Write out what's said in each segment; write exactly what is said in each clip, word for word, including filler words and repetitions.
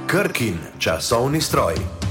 Krkin časovni stroj.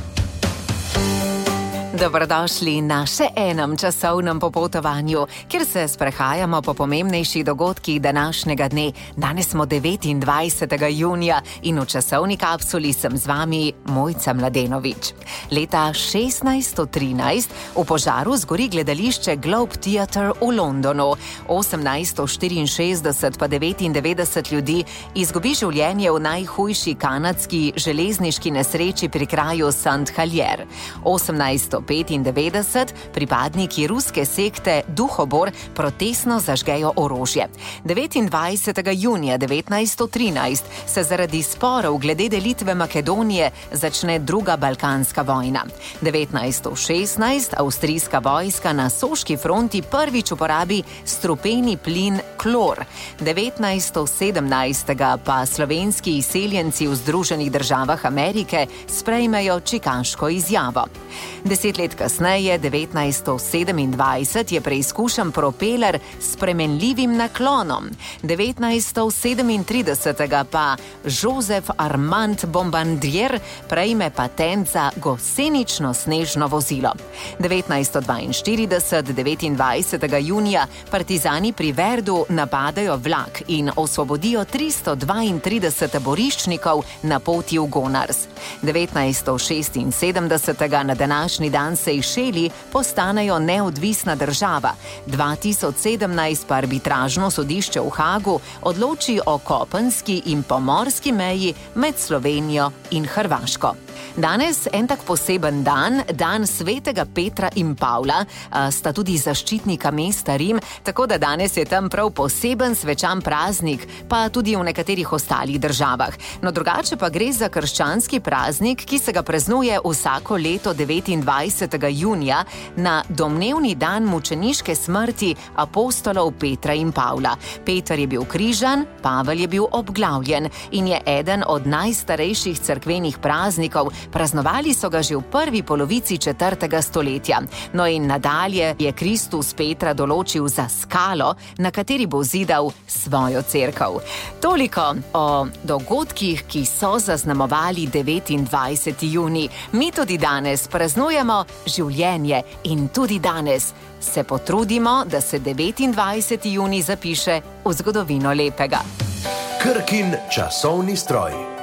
Dobrodošli na še enem časovnem popotovanju, kjer se sprehajamo po pomembnejših dogodkih današnjega dne. Danes smo devetindvajsetega junija in v časovni kapsuli sem z vami Mojca Mladenovič. Leta šestnajststo trinajst v požaru zgori gledališče Globe Theatre v Londonu. osemnajststo štiriinšestdeset pa devetindevetdeset ljudi izgubi življenje v najhujši kanadski železniški nesreči pri kraju Saint Helier. osemnajststo petindevetdeset pripadniki ruske sekte Duhobor protestno zažgejo orožje. devetindvajsetega junija devetnajststo trinajst se zaradi sporov glede delitve Makedonije začne druga balkanska vojna. devetnajststo šestnajst avstrijska vojska na soški fronti prvič uporabi strupeni plin klor. devetnajststo sedemnajstega pa slovenski izseljenci v Združenih državah Amerike sprejmejo čikaško izjavo. Deset let kasneje, devetnajststo sedemindvajset, je preizkušen propeler s spremenljivim naklonom. devetnajststo sedemintridesetega pa Joseph Armand Bombardier prejme patent za gosenično snežno vozilo. devetnajststo dvainštirideset, devetindvajsetega junija, partizani pri Verdu napadajo vlak in osvobodijo tristo dvaintrideset taboriščnikov na poti v Gonars. devetnajststo šestinsedemdesetega na današnji dan Sejšeli postanejo neodvisna država. dva tisoč sedemnajst pa arbitražno sodišče v Hagu odloči o kopenski in pomorski meji med Slovenijo in Hrvaško. Danes en tak poseben dan, dan svetega Petra in Pavla, sta tudi zaščitnika mesta Rim, tako da danes je tam prav poseben svečan praznik, pa tudi v nekaterih ostalih državah. No, drugače pa gre za krščanski praznik, ki se ga praznuje vsako leto devetindvajsetega junija na domnevni dan mučeniške smrti apostolov Petra in Pavla. Peter je bil križan, Pavel je bil obglavljen in je eden od najstarejših cerkvenih praznikov. Praznovali so ga že v prvi polovici četrtega stoletja. No in nadalje je Kristus Petra določil za skalo, na kateri bo zidal svojo cerkev. Toliko o dogodkih, ki so zaznamovali devetindvajseti junij. Mi tudi danes praznujemo življenje in tudi danes se potrudimo, da se devetindvajseti junij zapiše v zgodovino lepega. Krkin časovni stroj.